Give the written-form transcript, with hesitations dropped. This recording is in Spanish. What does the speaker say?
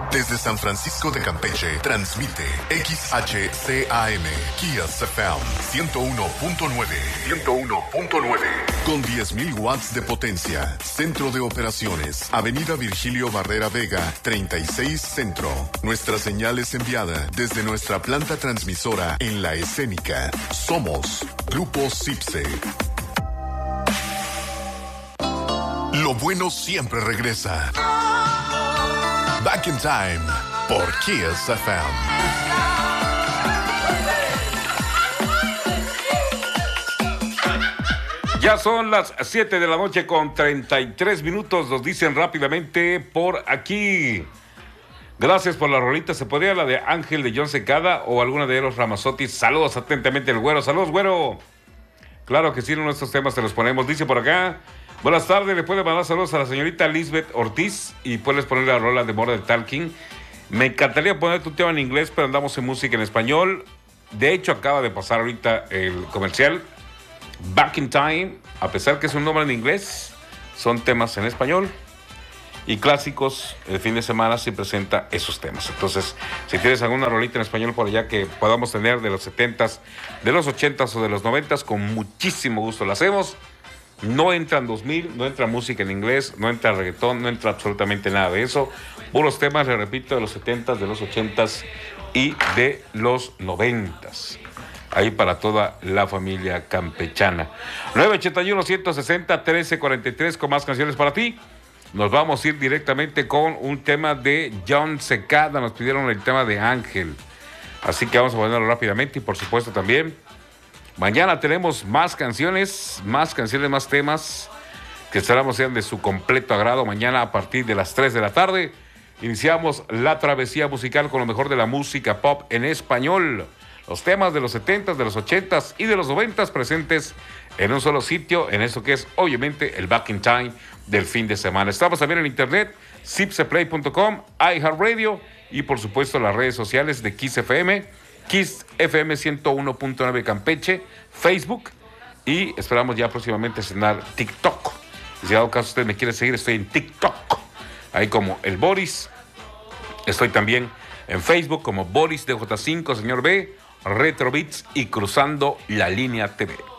Desde San Francisco de Campeche, transmite XHCAM, Kiss FM 101.9. 101.9. Con 10.000 watts de potencia. Centro de operaciones. Avenida Virgilio Barrera Vega, 36 Centro. Nuestra señal es enviada desde nuestra planta transmisora en La Escénica. Somos Grupo Cipse. Lo bueno siempre regresa. Back in Time por Kiss FM. Ya son las 7 de la noche con 33 minutos, nos dicen rápidamente por aquí. Gracias por la rolita, ¿se podría la de Ángel de John Secada o alguna de Eros Ramazzotti? Saludos atentamente el güero, saludos güero. Claro que sí, en nuestros temas te los ponemos, dice por acá. Buenas tardes, le puede mandar saludos a la señorita Lisbeth Ortiz y puedes poner la rola de More de Talking. Me encantaría poner tu tema en inglés, pero andamos en música en español. De hecho, acaba de pasar ahorita el comercial Back in Time, a pesar que es un nombre en inglés, son temas en español y clásicos. El fin de semana sí presenta esos temas. Entonces, si tienes alguna rolita en español por allá que podamos tener de los 70s, de los 80s o de los 90s, con muchísimo gusto la hacemos. No entran 2000, no entra música en inglés, no entra reggaetón, no entra absolutamente nada de eso. Puros temas, le repito, de los 70s, de los 80s y de los 90s. Ahí para toda la familia campechana. 981-160-1343 con más canciones para ti. Nos vamos a ir directamente con un tema de John Secada. Nos pidieron el tema de Ángel. Así que vamos a ponerlo rápidamente y por supuesto también mañana tenemos más canciones, más temas que esperamos sean de su completo agrado. Mañana a partir de las 3 de la tarde iniciamos la travesía musical con lo mejor de la música pop en español. Los temas de los 70s, de los 80s y de los 90s presentes en un solo sitio, en eso que es obviamente el Back in Time del fin de semana. Estamos también en internet, cipseplay.com, iHeartRadio y por supuesto las redes sociales de Kiss FM, Kiss FM 101.9 Campeche, Facebook y esperamos ya próximamente estrenar TikTok. Si dado caso usted me quiere seguir, estoy en TikTok, ahí como el Boris. Estoy también en Facebook como Boris DJ5, señor B, Retro Beats y Cruzando la Línea TV.